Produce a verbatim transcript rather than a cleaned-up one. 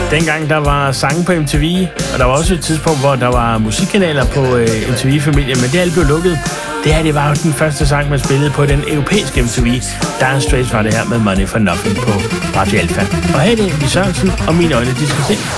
Dengang der var sange på M T V, og der var også et tidspunkt, hvor der var musikkanaler på øh, M T V-familien, men det alt blev lukket. Det her, det var jo den første sang, man spillede på den europæiske M T V. Dire Straits var det her med Money for Nothing på Radio Alpha. Og her er det Lis Sørensen og Mine Øjne, de skal se.